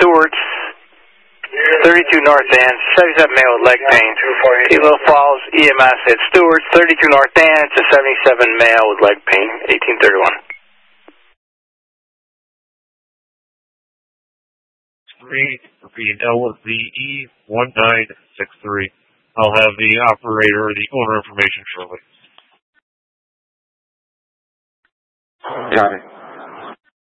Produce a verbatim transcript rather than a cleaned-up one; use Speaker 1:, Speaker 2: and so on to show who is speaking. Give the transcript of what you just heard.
Speaker 1: Stewart's, thirty-two North End, seventy-seven male with leg pain. Kilo Falls E M S at Stewart's, thirty-two North End to seventy-seven male with leg pain, eighteen thirty-one.
Speaker 2: Three, repeat L Z E one nine six three. I'll have the operator or the owner information shortly.
Speaker 3: Got it.